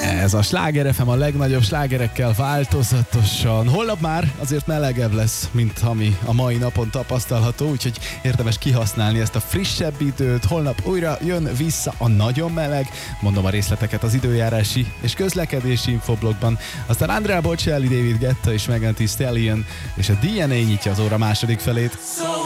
Ez a Sláger FM a legnagyobb slágerekkel változatosan. Holnap már azért melegebb lesz, mint ami a mai napon tapasztalható, úgyhogy érdemes kihasználni ezt a frissebb időt. Holnap újra jön vissza a nagyon meleg. Mondom a részleteket az időjárási és közlekedési infoblogban. Aztán Andrea Bocelli, David Guetta és Megan Thee Stallion és a DNA nyitja az óra második felét.